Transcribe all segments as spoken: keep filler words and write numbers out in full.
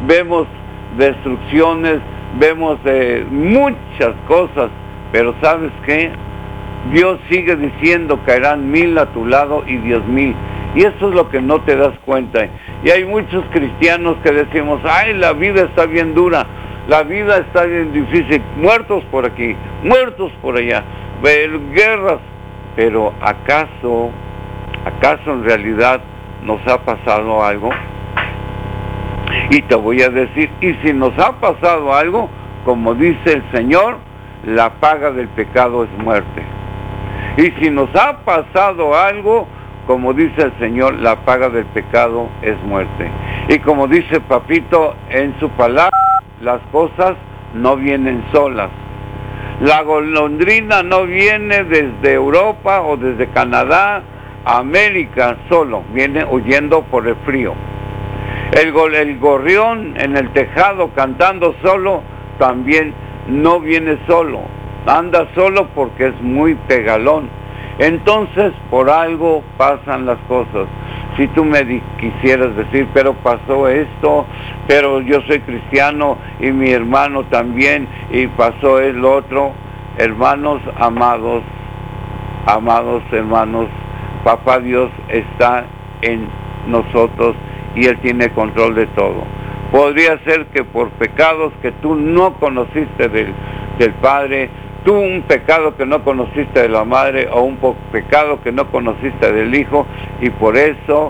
vemos destrucciones, vemos eh, muchas cosas, pero ¿sabes qué? Dios sigue diciendo, caerán mil a tu lado y diez mil. Y eso es lo que no te das cuenta. Y hay muchos cristianos que decimos, ay, la vida está bien dura, la vida está bien difícil, muertos por aquí, muertos por allá, guerras. Pero ¿acaso, acaso en realidad nos ha pasado algo? Y te voy a decir, y si nos ha pasado algo, como dice el Señor, la paga del pecado es muerte. Y si nos ha pasado algo, como dice el Señor, la paga del pecado es muerte. Y como dice Papito en su palabra, las cosas no vienen solas. La golondrina no viene desde Europa o desde Canadá a América solo, viene huyendo por el frío. El, go el gorrión en el tejado cantando solo, también no viene solo, anda solo porque es muy pegalón. Entonces, por algo pasan las cosas. Si tú me quisieras decir, pero pasó esto, pero yo soy cristiano y mi hermano también, y pasó el otro, hermanos amados, amados hermanos, Papá Dios está en nosotros y Él tiene control de todo. Podría ser que por pecados que tú no conociste del, del Padre, tú un pecado que no conociste de la madre, o un pecado que no conociste del Hijo, y por eso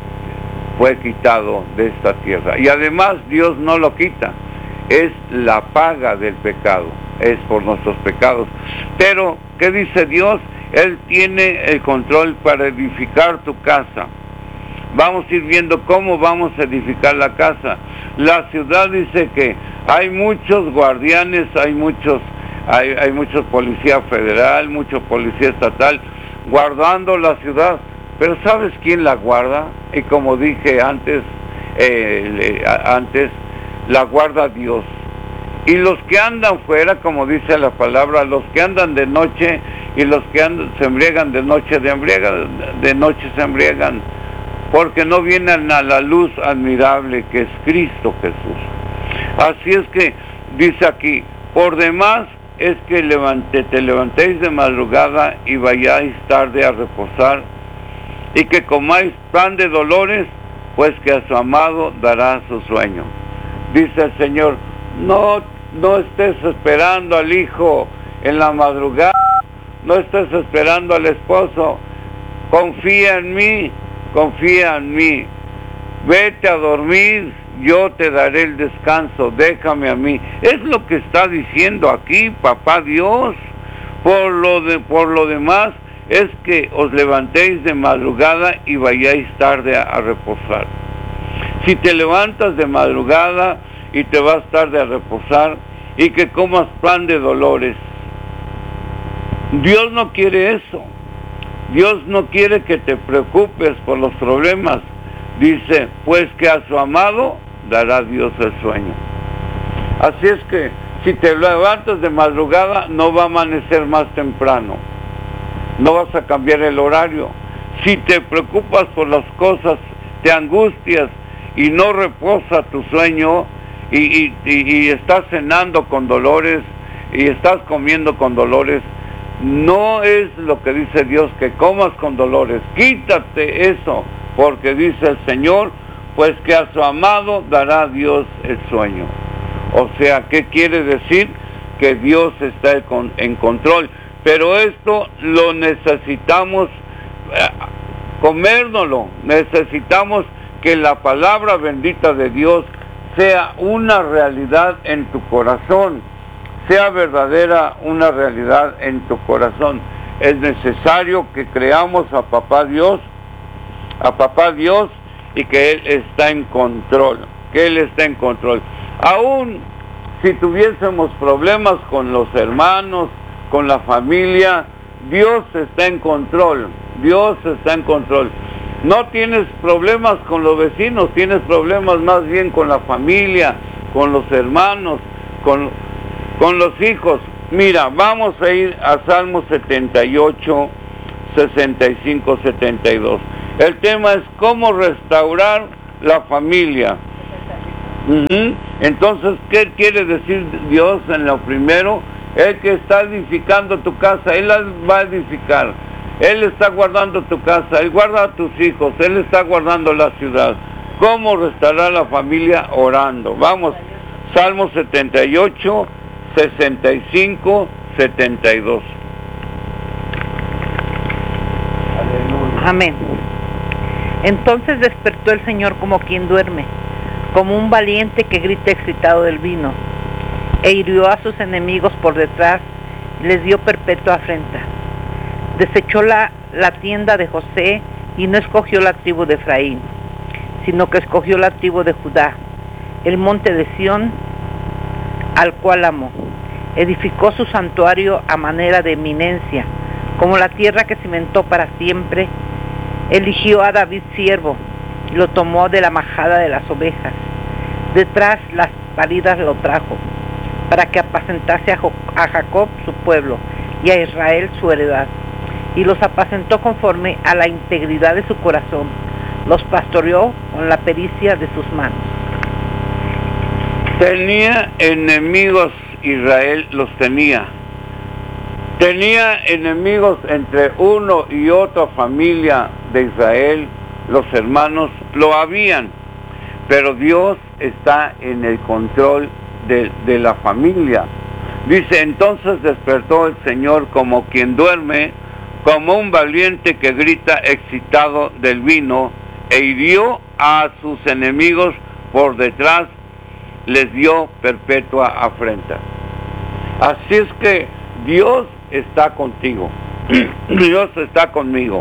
fue quitado de esta tierra. Y además Dios no lo quita, es la paga del pecado, es por nuestros pecados. Pero, ¿qué dice Dios? Él tiene el control para edificar tu casa. Vamos a ir viendo cómo vamos a edificar la casa. La ciudad dice que hay muchos guardianes, hay muchos Hay, hay muchos policía federal, mucho policía estatal guardando la ciudad, pero ¿sabes quién la guarda? Y como dije antes, eh, antes la guarda Dios. Y los que andan fuera, como dice la palabra, los que andan de noche y los que andan, se embriagan de noche, de, embriagan, de noche se embriagan, porque no vienen a la luz admirable que es Cristo Jesús. Así es que dice aquí, por demás, es que levante, te levantéis de madrugada y vayáis tarde a reposar, y que comáis pan de dolores, pues que a su amado dará su sueño. Dice el Señor, no, no estés esperando al hijo en la madrugada, no estés esperando al esposo, confía en mí, confía en mí, vete a dormir, yo te daré el descanso, déjame a mí. Es lo que está diciendo aquí Papá Dios. Por lo, de, por lo demás, es que os levantéis de madrugada y vayáis tarde a, a reposar. Si te levantas de madrugada y te vas tarde a reposar, y que comas pan de dolores, Dios no quiere eso. Dios no quiere que te preocupes por los problemas. Dice, pues que a su amado dará Dios el sueño. Así es que si te levantas de madrugada, no va a amanecer más temprano, no vas a cambiar el horario. Si te preocupas por las cosas, te angustias y no reposa tu sueño, y, y, y, y estás cenando con dolores y estás comiendo con dolores, no es lo que dice Dios, que comas con dolores. Quítate eso, porque dice el Señor, pues que a su amado dará Dios el sueño. O sea, ¿qué quiere decir? Que Dios está en control. Pero esto lo necesitamos eh, comérnoslo. Necesitamos que la palabra bendita de Dios sea una realidad en tu corazón, sea verdadera una realidad en tu corazón. Es necesario que creamos a Papá Dios, a Papá Dios, y que Él está en control, que Él está en control. Aún si tuviésemos problemas con los hermanos, con la familia, Dios está en control, Dios está en control. No tienes problemas con los vecinos, tienes problemas más bien con la familia, con los hermanos, con, con los hijos. Mira, vamos a ir a Salmo setenta y ocho, sesenta y cinco, setenta y dos. El tema es cómo restaurar la familia. Uh-huh. Entonces, ¿qué quiere decir Dios en lo primero? El que está edificando tu casa, Él la va a edificar. Él está guardando tu casa, Él guarda a tus hijos, Él está guardando la ciudad. ¿Cómo restará la familia? Orando. Vamos, Salmo setenta y ocho, sesenta y cinco, setenta y dos. Amén. Entonces despertó el Señor como quien duerme, como un valiente que grita excitado del vino, e hirió a sus enemigos por detrás, y les dio perpetua afrenta. Desechó la, la tienda de José, y no escogió la tribu de Efraín, sino que escogió la tribu de Judá, el monte de Sión, al cual amó. Edificó su santuario a manera de eminencia, como la tierra que cimentó para siempre. Eligió a David siervo, y lo tomó de la majada de las ovejas. Detrás las paridas lo trajo, para que apacentase a, a Jacob su pueblo, y a Israel su heredad. Y los apacentó conforme a la integridad de su corazón, los pastoreó con la pericia de sus manos. Tenía enemigos, Israel los tenía. Tenía enemigos entre uno y otra familia de Israel, los hermanos lo habían, pero Dios está en el control de, de la familia. Dice, entonces despertó el Señor como quien duerme, como un valiente que grita excitado del vino, e hirió a sus enemigos por detrás, les dio perpetua afrenta. Así es que Dios está contigo, Dios está conmigo.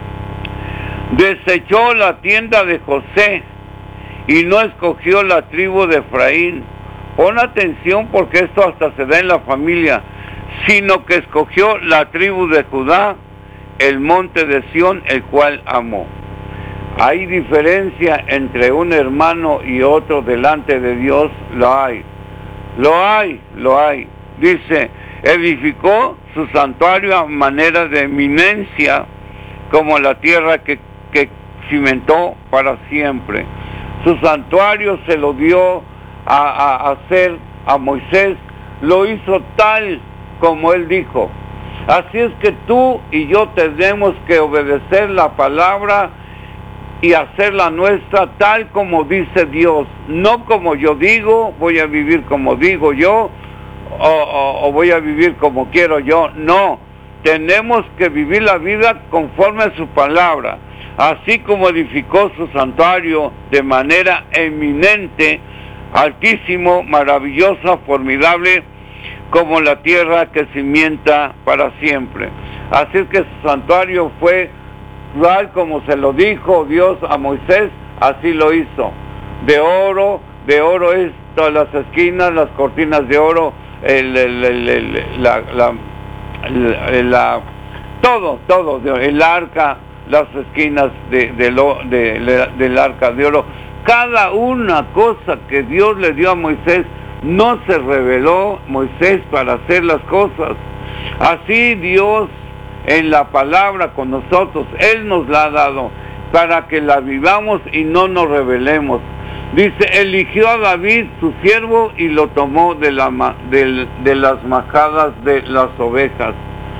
Desechó la tienda de José y no escogió la tribu de Efraín. Pon atención porque esto hasta se da en la familia, sino que escogió la tribu de Judá, el monte de Sión, el cual amó. ¿Hay diferencia entre un hermano y otro delante de Dios? Lo hay, lo hay, lo hay. Dice, edificó su santuario a manera de eminencia, como la tierra que, que cimentó para siempre. Su santuario se lo dio a, a hacer a Moisés, lo hizo tal como él dijo. Así es que tú y yo tenemos que obedecer la palabra y hacerla nuestra tal como dice Dios, no como yo digo, voy a vivir como digo yo, o, o, o voy a vivir como quiero yo. No, tenemos que vivir la vida conforme a su palabra, así como edificó su santuario de manera eminente, altísimo, maravillosa, formidable, como la tierra que cimienta para siempre. Así es que su santuario fue tal como se lo dijo Dios a Moisés, así lo hizo. De oro, de oro es todas las esquinas, las cortinas de oro, el, el, el, el, la, la, el, la, todo, todo, el arca, las esquinas de, de lo, de, de, del arca de oro. Cada una cosa que Dios le dio a Moisés, no se reveló Moisés para hacer las cosas. Así Dios en la palabra con nosotros, Él nos la ha dado para que la vivamos y no nos rebelemos. Dice, eligió a David su siervo y lo tomó de, la, de, de las majadas de las ovejas.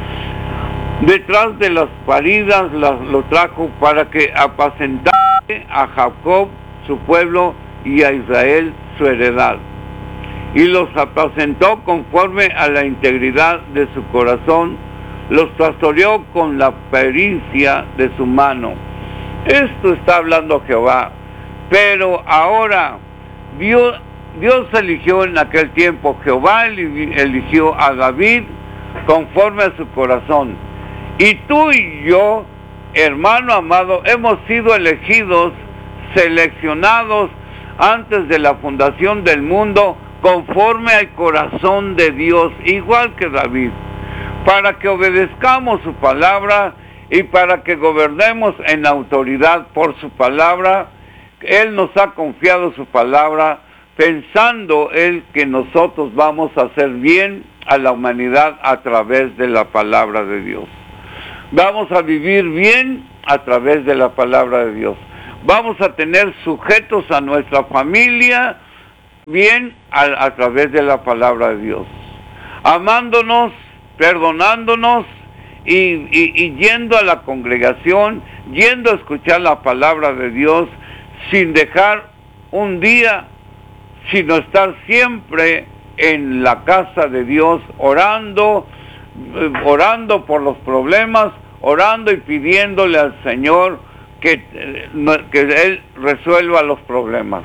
Detrás de las paridas las, lo trajo para que apacentase a Jacob su pueblo y a Israel su heredad. Y los apacentó conforme a la integridad de su corazón, los pastoreó con la pericia de su mano. Esto está hablando Jehová. Pero ahora Dios, Dios eligió en aquel tiempo, Jehová eligió a David conforme a su corazón. Y tú y yo, hermano amado, hemos sido elegidos, seleccionados antes de la fundación del mundo, conforme al corazón de Dios, igual que David, para que obedezcamos su palabra y para que gobernemos en autoridad por su palabra. Él nos ha confiado su palabra, pensando Él que nosotros vamos a hacer bien a la humanidad a través de la palabra de Dios. Vamos a vivir bien a través de la palabra de Dios. Vamos a tener sujetos a nuestra familia bien a, a través de la palabra de Dios, amándonos, perdonándonos y, y, y yendo a la congregación, yendo a escuchar la palabra de Dios, sin dejar un día, sino estar siempre en la casa de Dios, orando, orando por los problemas, orando y pidiéndole al Señor que, que Él resuelva los problemas.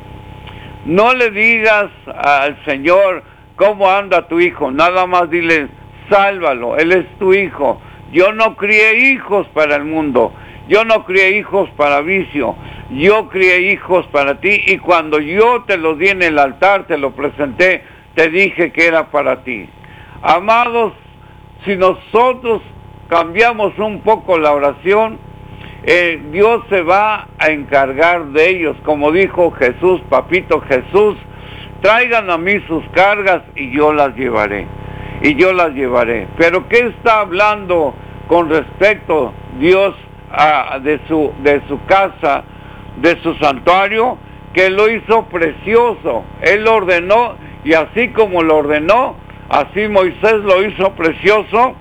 No le digas al Señor cómo anda tu hijo, nada más dile, sálvalo, Él es tu hijo. Yo no crié hijos para el mundo, yo no crié hijos para vicio, yo crié hijos para ti, y cuando yo te los di en el altar, te lo presenté, te dije que era para ti. Amados, si nosotros cambiamos un poco la oración, eh, Dios se va a encargar de ellos, como dijo Jesús, papito Jesús, traigan a mí sus cargas y yo las llevaré, y yo las llevaré. Pero ¿qué está hablando con respecto Dios a, de, su, de su casa, de su santuario? Que lo hizo precioso, Él lo ordenó, y así como lo ordenó, así Moisés lo hizo precioso,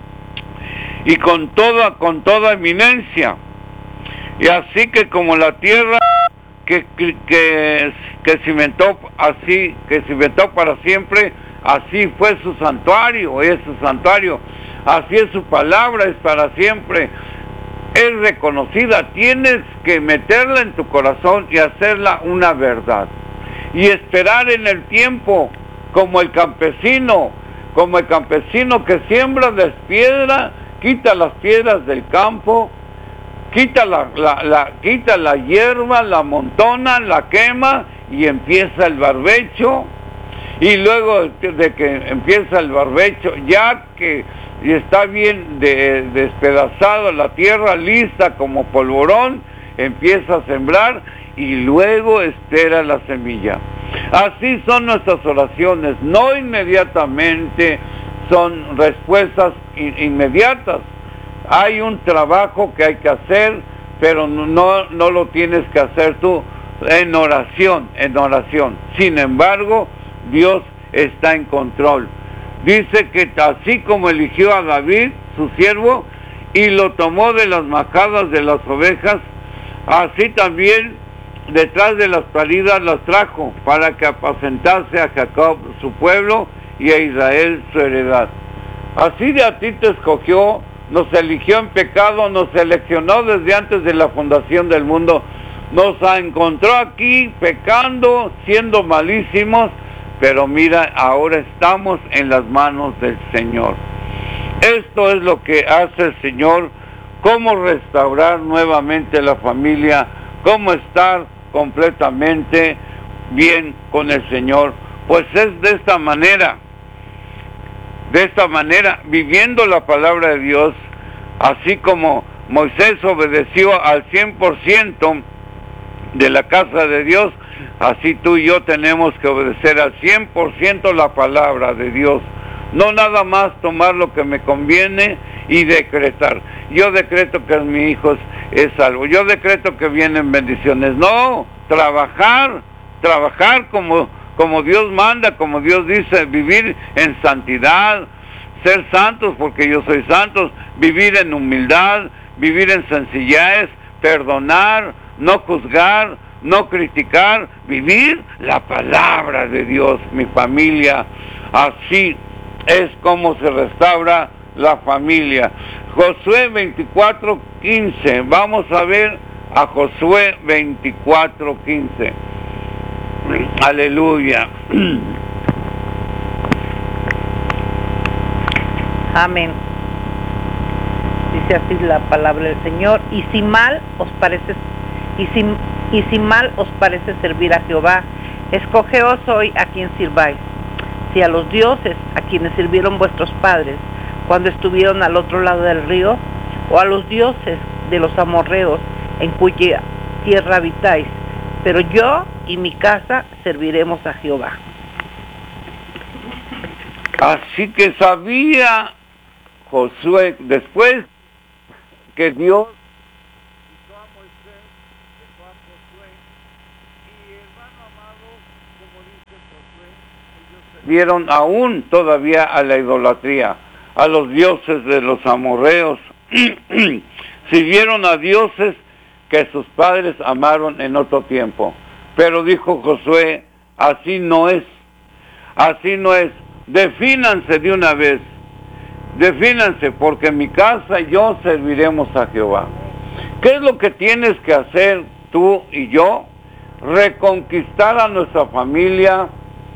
y con toda, con toda eminencia. Y así que como la tierra que, que, que cimentó así, que cimentó para siempre, así fue su santuario, es su santuario, así es su palabra, es para siempre, es reconocida. Tienes que meterla en tu corazón y hacerla una verdad, y esperar en el tiempo, como el campesino, como el campesino que siembra, despiedra, quita las piedras del campo, quita la, la, la, quita la hierba, la amontona, la quema, y empieza el barbecho. Y luego de que empieza el barbecho, ya que está bien de, despedazado la tierra, lista como polvorón, empieza a sembrar y luego espera la semilla. Así son nuestras oraciones, no inmediatamente, son respuestas in, inmediatas. Hay un trabajo que hay que hacer, pero no, no lo tienes que hacer tú en oración, en oración. Sin embargo, Dios está en control. Dice que así como eligió a David, su siervo, y lo tomó de las majadas de las ovejas, así también detrás de las paridas las trajo, para que apacentase a Jacob su pueblo y a Israel su heredad. Así de a ti te escogió, nos eligió en pecado, nos seleccionó desde antes de la fundación del mundo, nos encontró aquí pecando, siendo malísimos, pero mira, ahora estamos en las manos del Señor. Esto es lo que hace el Señor, cómo restaurar nuevamente la familia, cómo estar completamente bien con el Señor. Pues es de esta manera, de esta manera, viviendo la palabra de Dios, así como Moisés obedeció al cien por ciento de la casa de Dios, así tú y yo tenemos que obedecer al cien por ciento la palabra de Dios. No nada más tomar lo que me conviene y decretar. Yo decreto que mi hijo es salvo. Yo decreto que vienen bendiciones. No, trabajar, trabajar como, como Dios manda, como Dios dice, vivir en santidad, ser santos porque yo soy santos, vivir en humildad, vivir en sencillez, perdonar, no juzgar, no criticar, vivir la palabra de Dios, mi familia. Así es como se restaura la familia. Josué veinticuatro quince, vamos a ver a Josué veinticuatro quince. Aleluya. Amén. Dice así la palabra del Señor: y si mal os parece, y si, y si mal os parece servir a Jehová, escogeos hoy a quien sirváis, si a los dioses a quienes sirvieron vuestros padres cuando estuvieron al otro lado del río, o a los dioses de los amorreos en cuya tierra habitáis, pero yo y mi casa serviremos a Jehová. Así que sabía Josué, después que Dios hizo a Moisés, dejó a Josué, y hermano amado, como dice dieron aún todavía a la idolatría, a los dioses de los amorreos. Sirvieron a dioses que sus padres amaron en otro tiempo. Pero dijo Josué, así no es, así no es. Defínanse de una vez, defínanse, porque mi casa y yo serviremos a Jehová. ¿Qué es lo que tienes que hacer tú y yo? Reconquistar a nuestra familia,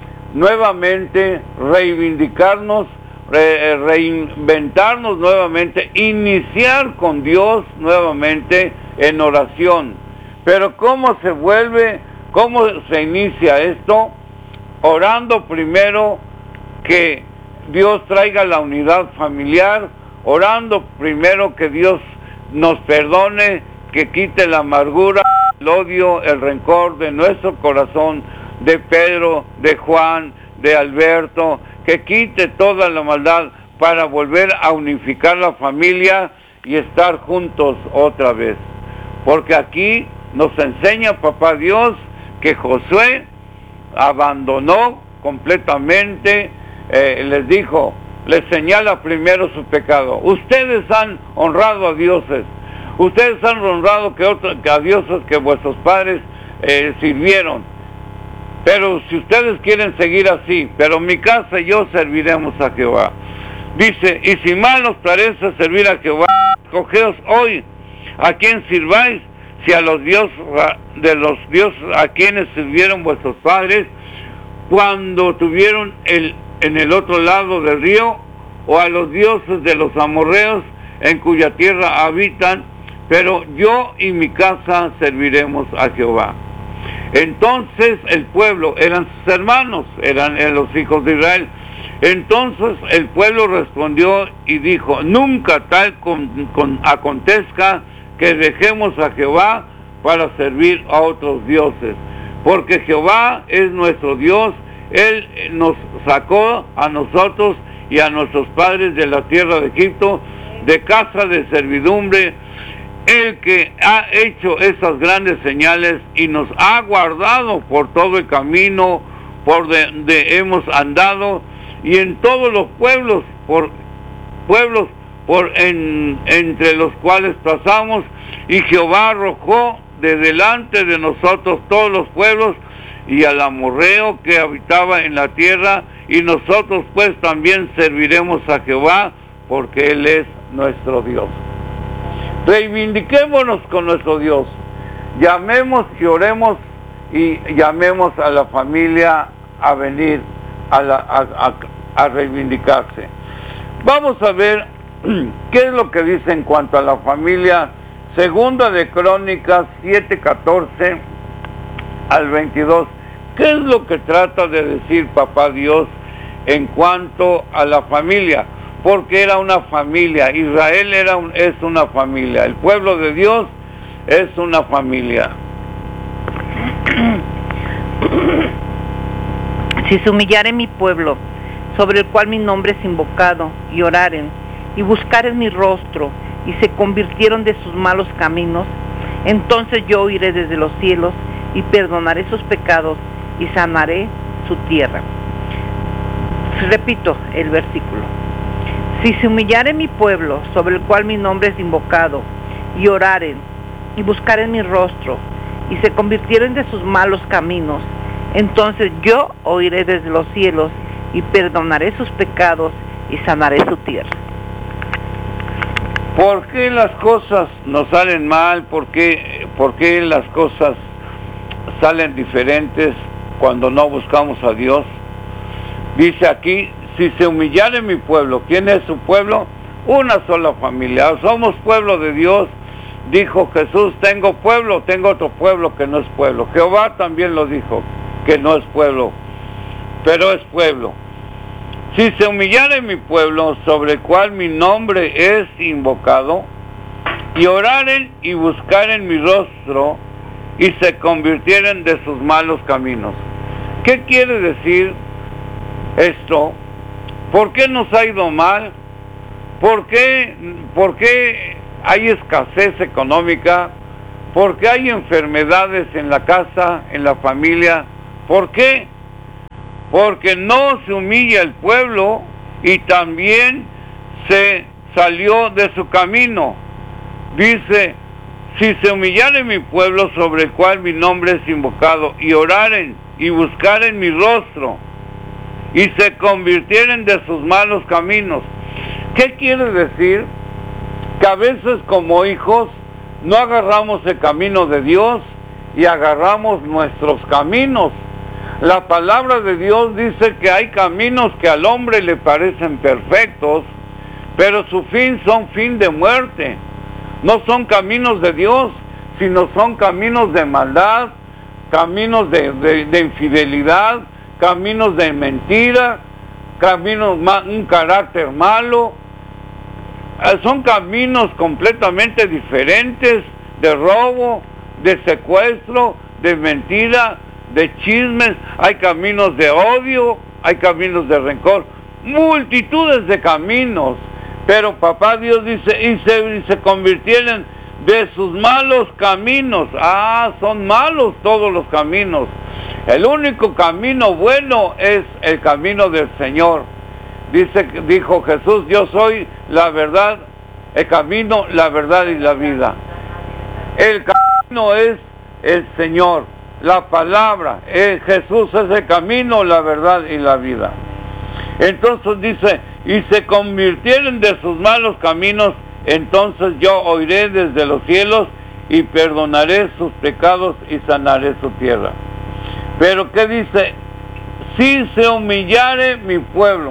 nuevamente reivindicarnos, re, reinventarnos nuevamente, iniciar con Dios nuevamente en oración. Pero ¿cómo se vuelve, cómo se inicia esto? Orando primero que Dios traiga la unidad familiar, orando primero que Dios nos perdone, que quite la amargura, el odio, el rencor de nuestro corazón, de Pedro, de Juan, de Alberto, que quite toda la maldad para volver a unificar la familia y estar juntos otra vez. Porque aquí nos enseña Papá Dios que Josué abandonó completamente, eh, les dijo, les señala primero su pecado. Ustedes han honrado a dioses, ustedes han honrado que otros, que a dioses que vuestros padres eh, sirvieron. Pero si ustedes quieren seguir así, pero mi casa y yo serviremos a Jehová. Dice, y si mal os parece servir a Jehová, escogeos hoy a quien sirváis, si a los dioses de los dioses a quienes sirvieron vuestros padres cuando tuvieron el, en el otro lado del río, o a los dioses de los amorreos en cuya tierra habitan, pero yo y mi casa serviremos a Jehová. Entonces el pueblo, eran sus hermanos, eran, eran los hijos de Israel. Entonces el pueblo respondió y dijo, nunca tal con, con, acontezca que dejemos a Jehová para servir a otros dioses, porque Jehová es nuestro Dios. Él nos sacó a nosotros y a nuestros padres de la tierra de Egipto, de casa de servidumbre, el que ha hecho esas grandes señales y nos ha guardado por todo el camino por donde hemos andado, y en todos los pueblos, por pueblos por en, entre los cuales pasamos, y Jehová arrojó de delante de nosotros todos los pueblos y al amorreo que habitaba en la tierra, y nosotros pues también serviremos a Jehová, porque Él es nuestro Dios. Reivindiquémonos con nuestro Dios, llamemos y oremos y llamemos a la familia a venir a, la, a, a, a reivindicarse. Vamos a ver qué es lo que dice en cuanto a la familia. Segunda de Crónicas siete, catorce al veintidós. ¿Qué es lo que trata de decir Papá Dios en cuanto a la familia? Porque era una familia, Israel era un, es una familia, el pueblo de Dios es una familia. Si se humillare mi pueblo, sobre el cual mi nombre es invocado, y oraren, y buscaren mi rostro, y se convirtieron de sus malos caminos, entonces yo oiré desde los cielos, y perdonaré sus pecados, y sanaré su tierra. Repito el versículo. Si se humillare mi pueblo, sobre el cual mi nombre es invocado, y oraren, y buscaren mi rostro, y se convirtieren de sus malos caminos, entonces yo oiré desde los cielos, y perdonaré sus pecados, y sanaré su tierra. ¿Por qué las cosas nos salen mal? ¿Por qué, por qué las cosas salen diferentes cuando no buscamos a Dios? Dice aquí, si se humillare mi pueblo. ¿Quién es su pueblo? Una sola familia. Somos pueblo de Dios. Dijo Jesús, tengo pueblo, tengo otro pueblo que no es pueblo. Jehová también lo dijo, que no es pueblo, pero es pueblo. Si se humillare mi pueblo, sobre el cual mi nombre es invocado, y oraren y buscaren mi rostro, y se convirtieren de sus malos caminos. ¿Qué quiere decir esto? ¿Por qué nos ha ido mal? ¿Por qué, por qué hay escasez económica? ¿Por qué hay enfermedades en la casa, en la familia? ¿Por qué? porque no se humilla el pueblo y también se salió de su camino. Dice, si se humillare mi pueblo sobre el cual mi nombre es invocado, y oraren y buscaren mi rostro, y se convirtieren de sus malos caminos. ¿Qué quiere decir? Que a veces como hijos no agarramos el camino de Dios y agarramos nuestros caminos. La palabra de Dios dice que hay caminos que al hombre le parecen perfectos, pero su fin son fin de muerte. No son caminos de Dios, sino son caminos de maldad, caminos de, de, de infidelidad, caminos de mentira, caminos, un carácter malo. Son caminos completamente diferentes, de robo, de secuestro, de mentira, de chismes. Hay caminos de odio, hay caminos de rencor, multitudes de caminos. Pero papá Dios dice, y se, y se convirtieron de sus malos caminos. Ah, son malos todos los caminos. El único camino bueno es el camino del Señor. Dice, dijo Jesús, yo soy la verdad, el camino, la verdad y la vida. El camino es el Señor, la palabra, el Jesús es el camino, la verdad y la vida. Entonces dice, y se convirtieron de sus malos caminos, entonces yo oiré desde los cielos y perdonaré sus pecados y sanaré su tierra. Pero ¿qué dice? Si se humillare mi pueblo,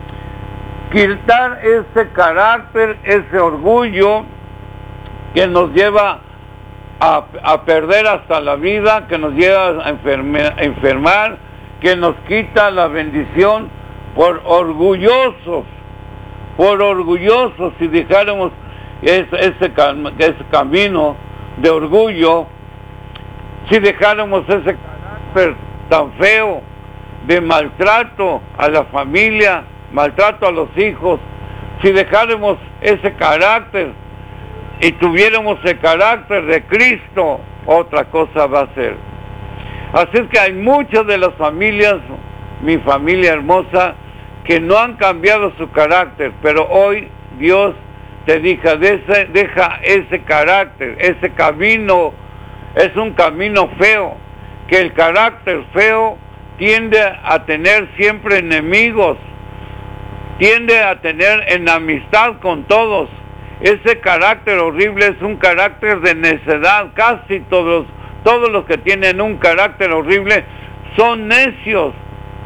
quitar ese carácter, ese orgullo que nos lleva a, a perder hasta la vida, que nos lleva a, enferme, a enfermar, que nos quita la bendición por orgullosos, por orgullosos, si dejáramos ese, ese, ese camino de orgullo, si dejáramos ese carácter tan feo de maltrato a la familia, maltrato a los hijos, si dejáramos ese carácter y tuviéramos el carácter de Cristo, otra cosa va a ser. Así es que hay muchas de las familias, mi familia hermosa, que no han cambiado su carácter, pero hoy Dios te deja, ese, deja ese carácter, ese camino, es un camino feo, que el carácter feo tiende a tener siempre enemigos, tiende a tener enemistad con todos. Ese carácter horrible es un carácter de necedad. Casi todos, todos los que tienen un carácter horrible son necios.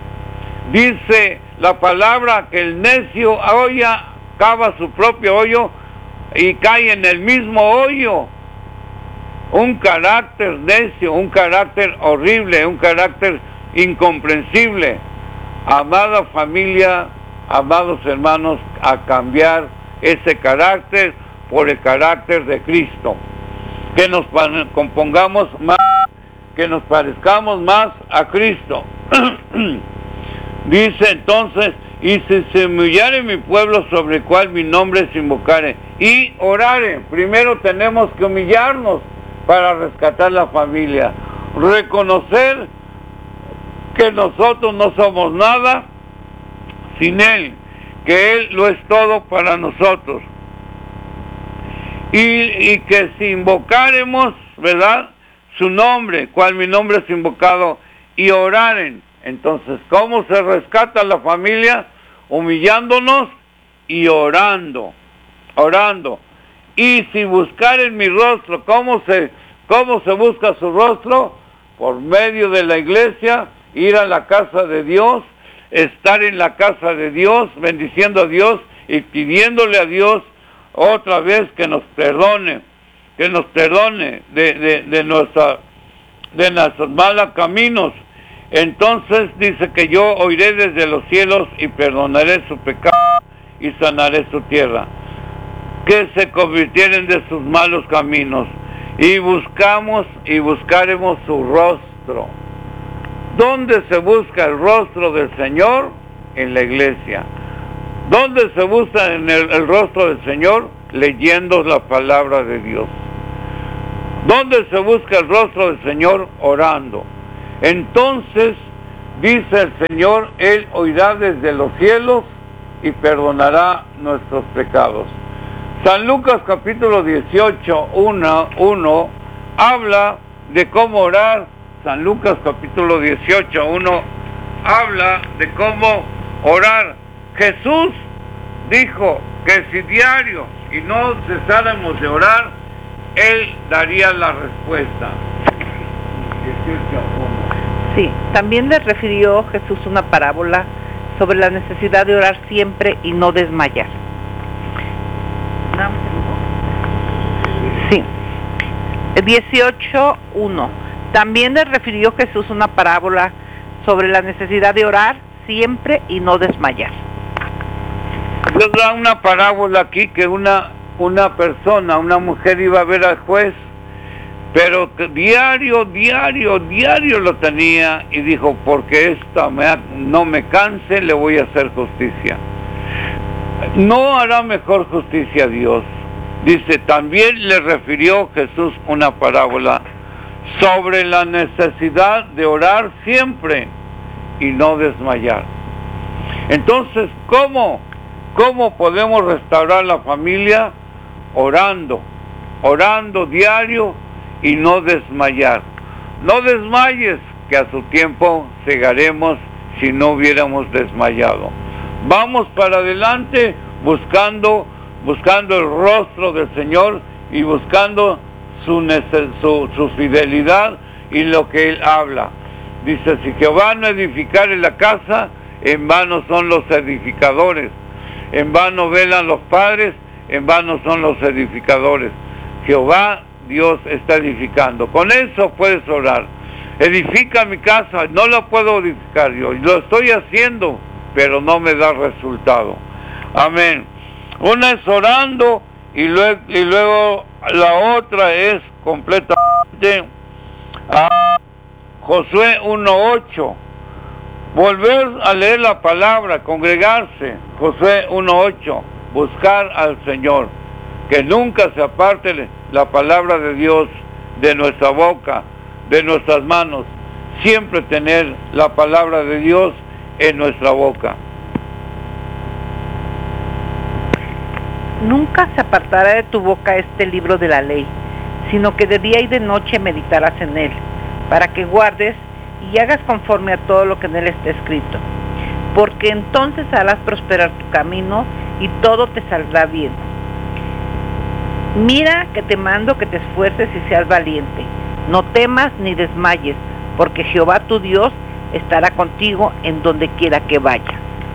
Dice la palabra que el necio hoya, cava su propio hoyo y cae en el mismo hoyo. Un carácter necio, un carácter horrible, un carácter incomprensible. Amada familia, amados hermanos, a cambiar ese carácter por el carácter de Cristo. Que nos compongamos más, que nos parezcamos más a Cristo. Dice entonces, y si se humillare mi pueblo sobre el cual mi nombre se invocare, y orare. Primero tenemos que humillarnos para rescatar la familia. Reconocer que nosotros no somos nada sin Él, que Él lo es todo para nosotros. Y, y que si invocáremos, ¿verdad?, su nombre, cual mi nombre es invocado, y oraren. Entonces, ¿cómo se rescata la familia? Humillándonos y orando, orando. Y si buscaren mi rostro, ¿cómo se, cómo se busca su rostro? Por medio de la iglesia, ir a la casa de Dios, estar en la casa de Dios, bendiciendo a Dios y pidiéndole a Dios otra vez que nos perdone, que nos perdone de, de, de, nuestra, de nuestros malos caminos. Entonces dice que yo oiré desde los cielos y perdonaré su pecado y sanaré su tierra, que se convirtieren de sus malos caminos, y buscamos y buscaremos su rostro. ¿Dónde se busca el rostro del Señor? En la iglesia. ¿Dónde se busca en el, el rostro del Señor? Leyendo la palabra de Dios. ¿Dónde se busca el rostro del Señor? Orando. Entonces dice el Señor, Él oirá desde los cielos y perdonará nuestros pecados. San Lucas capítulo dieciocho, uno, habla de cómo orar. San Lucas capítulo dieciocho, uno, habla de cómo orar. Jesús dijo que si diario y no cesáramos de orar, Él daría la respuesta. dieciocho, uno. Sí, también le refirió Jesús una parábola sobre la necesidad de orar siempre y no desmayar. Sí. dieciocho, uno. También le refirió Jesús una parábola sobre la necesidad de orar siempre y no desmayar. Dios da una parábola aquí que una, una persona, una mujer iba a ver al juez, pero que diario, diario, diario lo tenía y dijo, porque esta me ha, no me canse, le voy a hacer justicia. No hará mejor justicia a Dios. Dice, también le refirió Jesús una parábola sobre la necesidad de orar siempre y no desmayar. Entonces, ¿cómo? ¿Cómo podemos restaurar la familia? Orando, orando diario y no desmayar. No desmayes, que a su tiempo cegaremos si no hubiéramos desmayado. Vamos para adelante buscando, buscando el rostro del Señor y buscando su, su, su fidelidad y lo que Él habla. Dice, si Jehová no edificare la casa, en vano son los edificadores. En vano velan los padres, en vano son los edificadores. Jehová, Dios, está edificando. Con eso puedes orar. Edifica mi casa, no la puedo edificar yo. Lo estoy haciendo, pero no me da resultado. Amén. Una es orando y luego, y luego la otra es completamente a Josué uno ocho. Volver a leer la palabra, congregarse. Josué uno ocho. Buscar al Señor. Que nunca se aparte la palabra de Dios de nuestra boca, de nuestras manos. Siempre tener la palabra de Dios en nuestra boca. Nunca se apartará de tu boca este libro de la ley, sino que de día y de noche meditarás en él, para que guardes y hagas conforme a todo lo que en él está escrito. Porque entonces harás prosperar tu camino y todo te saldrá bien. Mira que te mando que te esfuerces y seas valiente. No temas ni desmayes, porque Jehová tu Dios estará contigo en donde quiera que vayas.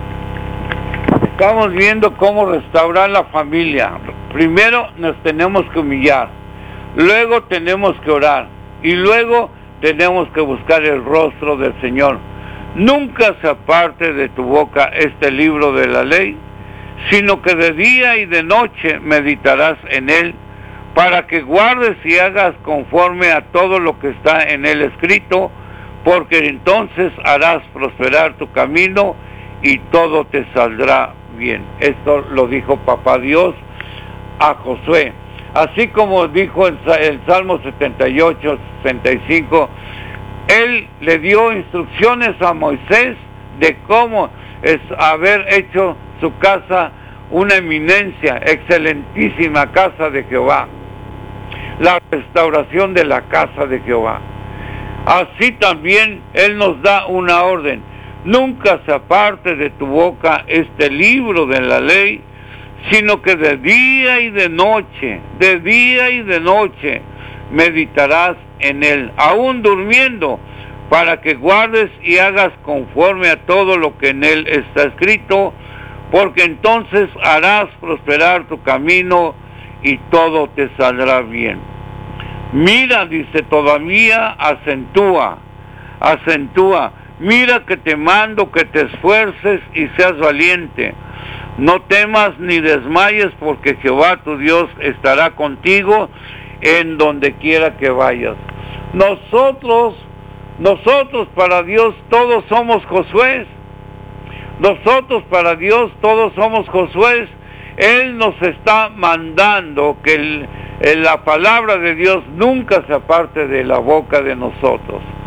Estamos viendo cómo restaurar la familia. Primero nos tenemos que humillar, luego tenemos que orar y luego tenemos que buscar el rostro del Señor. Nunca se aparte de tu boca este libro de la ley, sino que de día y de noche meditarás en él, para que guardes y hagas conforme a todo lo que está en él escrito, porque entonces harás prosperar tu camino y todo te saldrá bien. Esto lo dijo Papá Dios a Josué. Así como dijo en el Salmo setenta y ocho, sesenta y cinco, él le dio instrucciones a Moisés de cómo es haber hecho su casa una eminencia, excelentísima casa de Jehová. La restauración de la casa de Jehová. Así también Él nos da una orden. Nunca se aparte de tu boca este libro de la ley, sino que de día y de noche, de día y de noche, meditarás en él, aún durmiendo, para que guardes y hagas conforme a todo lo que en él está escrito, porque entonces harás prosperar tu camino y todo te saldrá bien. Mira, dice, todavía acentúa, acentúa, mira que te mando que te esfuerces y seas valiente. No temas ni desmayes, porque Jehová tu Dios estará contigo en donde quiera que vayas. Nosotros, nosotros para Dios todos somos Josué. Nosotros para Dios todos somos Josué. Él nos está mandando que el, el, la palabra de Dios nunca se aparte de la boca de nosotros.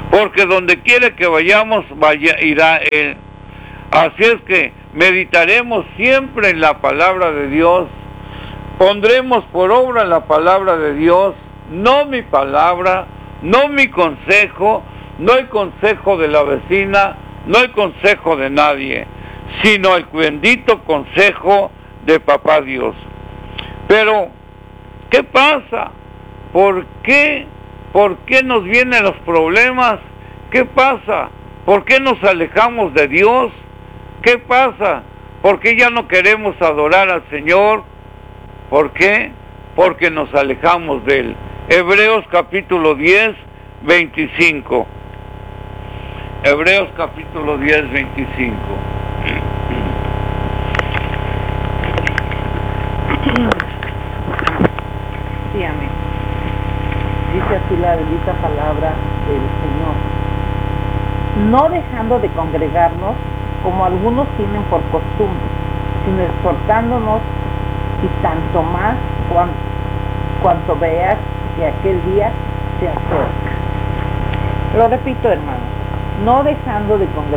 porque donde quiere que vayamos, vaya, irá Él. Así es que meditaremos siempre en la palabra de Dios, pondremos por obra la palabra de Dios, no mi palabra, no mi consejo, no el consejo de la vecina, no el consejo de nadie, sino el bendito consejo de Papá Dios. Pero, ¿qué pasa? ¿Por qué? ¿Por qué nos vienen los problemas? ¿Qué pasa? ¿Por qué nos alejamos de Dios? ¿Qué pasa? ¿Por qué ya no queremos adorar al Señor? ¿Por qué? Porque nos alejamos de Él. Hebreos capítulo diez, veinticinco. Hebreos capítulo diez, veinticinco. Sí, amén. Dice así la bendita palabra del Señor. No dejando de congregarnos, como algunos tienen por costumbre, sino exhortándonos, y tanto más cuanto, cuanto veas que aquel día se acerca. Lo repito, hermanos, no dejando de congregarnos.